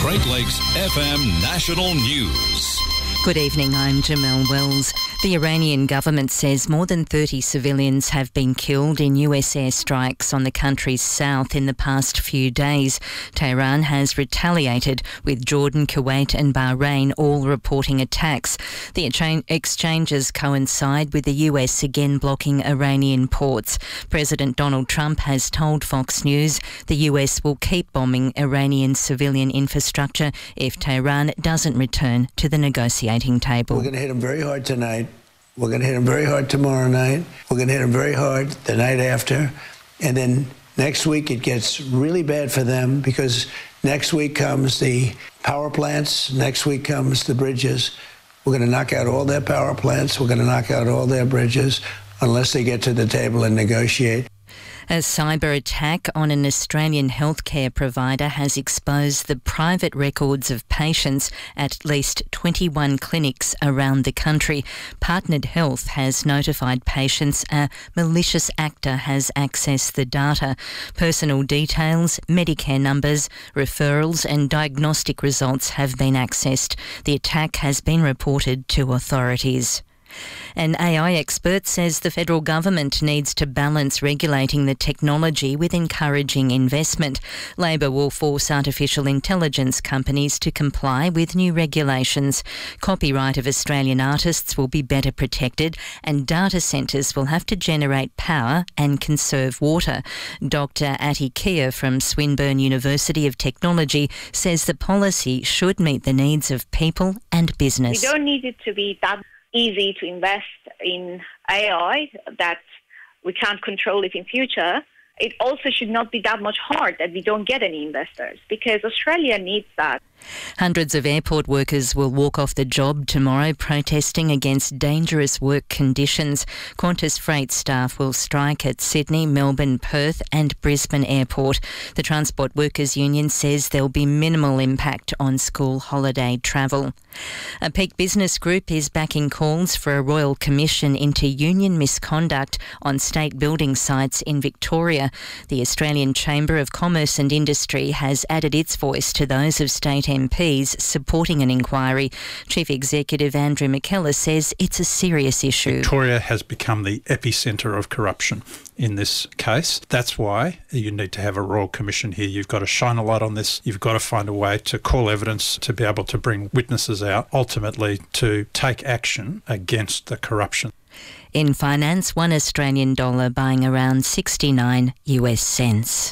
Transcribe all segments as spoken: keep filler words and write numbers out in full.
Great Lakes F M National News. Good evening, I'm Jamelle Wells. The Iranian government says more than thirty civilians have been killed in U S airstrikes on the country's south in the past few days. Tehran has retaliated, with Jordan, Kuwait and Bahrain all reporting attacks. The exchanges coincide with the U S again blocking Iranian ports. President Donald Trump has told Fox News the U S will keep bombing Iranian civilian infrastructure if Tehran doesn't return to the negotiating table. We're going to hit them very hard tonight. We're going to hit them very hard tomorrow night. We're going to hit them very hard the night after. And then next week it gets really bad for them, because next week comes the power plants. Next week comes the bridges. We're going to knock out all their power plants. We're going to knock out all their bridges unless they get to the table and negotiate. A cyber attack on an Australian healthcare provider has exposed the private records of patients at at least twenty-one clinics around the country. Partnered Health has notified patients a malicious actor has accessed the data. Personal details, Medicare numbers, referrals and diagnostic results have been accessed. The attack has been reported to authorities. An A I expert says the federal government needs to balance regulating the technology with encouraging investment. Labor will force artificial intelligence companies to comply with new regulations. Copyright of Australian artists will be better protected, and data centres will have to generate power and conserve water. Doctor Ati Kia from Swinburne University of Technology says the policy should meet the needs of people and business. We don't need it to be that easy to invest in A I that we can't control it in future. It also should not be that much hard that we don't get any investors, because Australia needs that. Hundreds of airport workers will walk off the job tomorrow protesting against dangerous work conditions. Qantas Freight staff will strike at Sydney, Melbourne, Perth and Brisbane Airport. The Transport Workers Union says there will be minimal impact on school holiday travel. A Peak Business Group is backing calls for a royal commission into union misconduct on state building sites in Victoria. The Australian Chamber of Commerce and Industry has added its voice to those of state M Ps supporting an inquiry. Chief Executive Andrew McKellar says it's a serious issue. Victoria has become the epicentre of corruption in this case. That's why you need to have a royal commission here. You've got to shine a light on this. You've got to find a way to call evidence, to be able to bring witnesses out, ultimately to take action against the corruption. In finance, one Australian dollar buying around sixty-nine U S cents.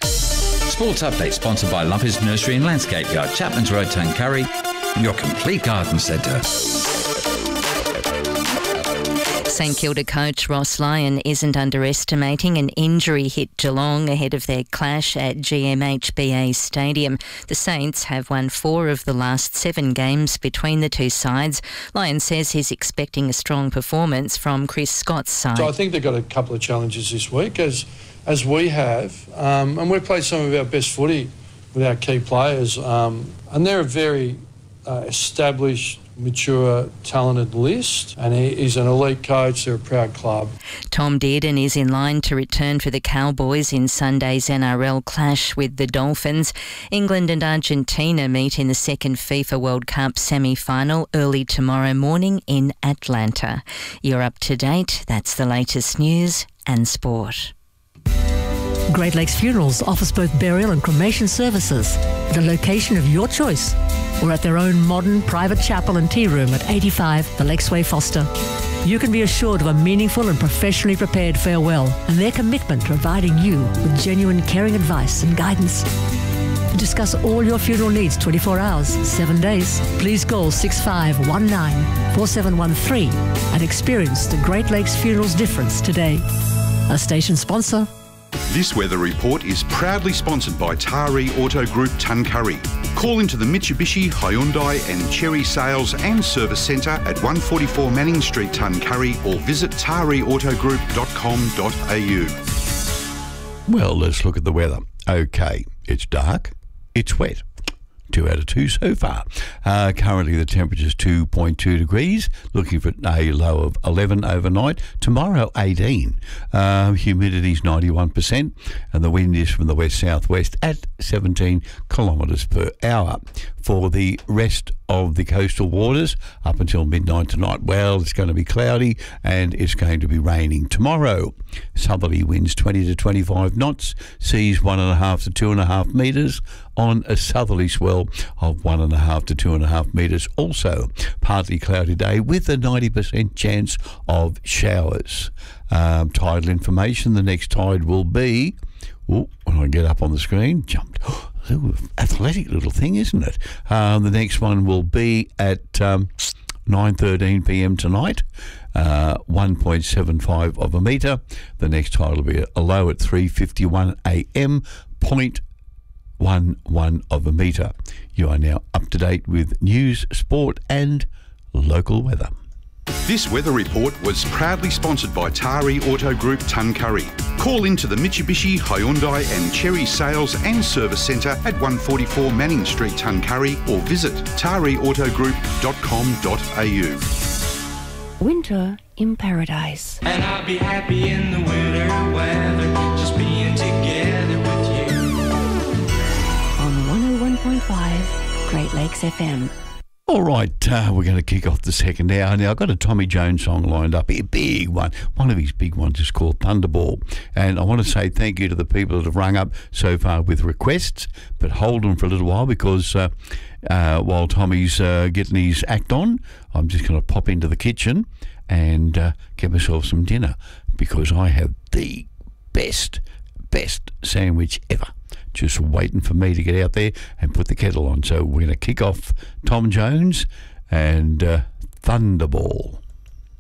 Sports Update sponsored by Lumpy's Nursery and Landscape Yard, Chapman's Road, Tuncurry, your complete garden centre. St Kilda coach Ross Lyon isn't underestimating an injury hit Geelong ahead of their clash at G M H B A Stadium. The Saints have won four of the last seven games between the two sides. Lyon says he's expecting a strong performance from Chris Scott's side. So I think they've got a couple of challenges this week, as as we have, um, and we've played some of our best footy with our key players, um, and they're a very uh, established, mature, talented list, and he, he's an elite coach. They're a proud club. Tom Dearden is in line to return for the Cowboys in Sunday's N R L clash with the Dolphins. England and Argentina meet in the second FIFA World Cup semi-final early tomorrow morning in Atlanta. You're up to date. That's the latest news and sport. Great Lakes Funerals offers both burial and cremation services at a location of your choice, or at their own modern private chapel and tea room at eighty-five The Lakesway, Foster. You can be assured of a meaningful and professionally prepared farewell, and their commitment to providing you with genuine caring advice and guidance. To discuss all your funeral needs twenty-four hours, seven days, please call six five one nine, four seven one three and experience the Great Lakes Funerals difference today. A station sponsor. This weather report is proudly sponsored by Taree Auto Group, Tuncurry. Call into the Mitsubishi, Hyundai and Chery Sales and Service Centre at one forty-four Manning Street, Tuncurry, or visit taree auto group dot com dot a u. Well, let's look at the weather. Okay, it's dark, it's wet. Two out of two so far. Uh, currently the temperature is two point two degrees, looking for a low of eleven overnight. Tomorrow eighteen. Uh, humidity is ninety-one percent and the wind is from the west-southwest at seventeen. kilometres per hour. For the rest of the coastal waters up until midnight tonight, well, it's going to be cloudy and it's going to be raining tomorrow. Southerly winds twenty to twenty-five knots, seas one and a half to two and a half metres on a southerly swell of one and a half to two and a half metres. Also, partly cloudy day with a ninety percent chance of showers. Um, tidal information, the next tide will be, oh, when I get up on the screen, jumped. Ooh, athletic little thing, isn't it? Um, the next one will be at um, nine thirteen p.m. tonight, uh, one point seven five of a metre. The next tide will be a low at three fifty-one a.m, zero point one one of a metre. You are now up to date with news, sport and local weather. This weather report was proudly sponsored by Tari Auto Group Tuncurry. Call into the Mitsubishi, Hyundai and Cherry Sales and Service Centre at one forty-four Manning Street, Tuncurry, or visit tari auto group dot com dot a u. Winter in Paradise. And I'll be happy in the winter weather, just being together with you. On one oh one point five Great Lakes F M. All right, uh, we're going to kick off the second hour. Now, I've got a Tommy Jones song lined up, a big one. One of his big ones is called Thunderball. And I want to say thank you to the people that have rung up so far with requests, but hold on for a little while because uh, uh, while Tommy's uh, getting his act on, I'm just going to pop into the kitchen and uh, get myself some dinner because I have the best, best sandwich ever. Just waiting for me to get out there and put the kettle on. So we're going to kick off Tom Jones and uh, Thunderball.